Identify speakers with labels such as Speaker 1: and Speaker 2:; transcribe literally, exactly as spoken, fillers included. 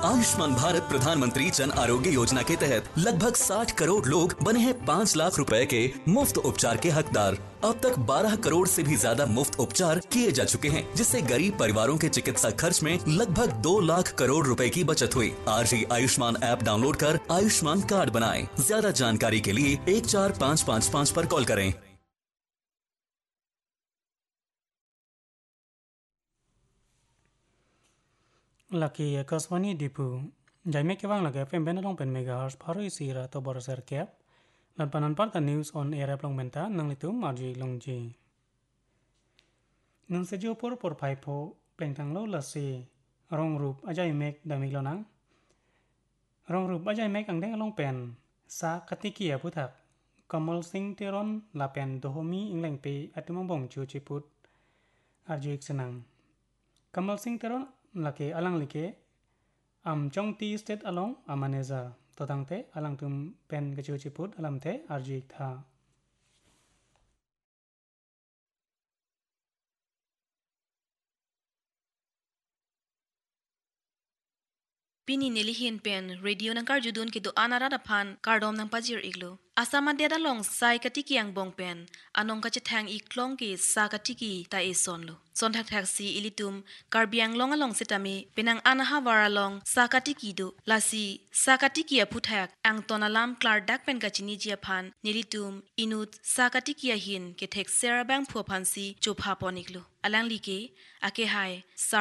Speaker 1: आयुष्मान भारत प्रधानमंत्री जन आरोग्य योजना के तहत लगभग साठ करोड़ लोग बने हैं पाँच लाख रुपए के मुफ्त उपचार के हकदार। अब तक बारह करोड़ से भी ज्यादा मुफ्त उपचार किए जा चुके हैं, जिससे गरीब परिवारों के चिकित्सा खर्च में लगभग दो लाख करोड़ रुपए की बचत हुई। आज ही आयुष्मान ऐप डाउनलोड कर आयुष्मान कार्ड बनाएं। ज्यादा जानकारी के लिए एक चार पाँच पाँच पाँच पर कॉल करें।
Speaker 2: Laki kaswani dipu jaime ke bang laga fm benalong pen megahertz pharu isira to borosar kep lan panan parta news on air aplong benta nang litum marji longji nang sejo por por phaipo pentang lo lasi rong rup ajai mek damik lonang rong rup ajai mek angdeng along pen sa katikia puthak Kamal Singh Teron lapen dohomi ingleng pe atumang bong chu chiput arjuik senang Kamal Singh Teron laki alang like am chong ti state along amaneza totangte alang tum pen gachu chiput alamte arjuik tha
Speaker 3: Pini nilihin pen radio nang karjudun kido anara dapan kardom nang pajir iglo. Asama deda long sai katiki yang bong pen anong kacithang iklong ki sa katiki ta ison lo. Son thak thak si ilitum karbiang long along sitami penang anaha wara long sa katiki do lasi sa katiki aputhak ang tonalam klar dak pen kachini jiapan nilitum inut sa katiki hin ke thek serabang phuapan si chopha poniklo. Alang like ake hai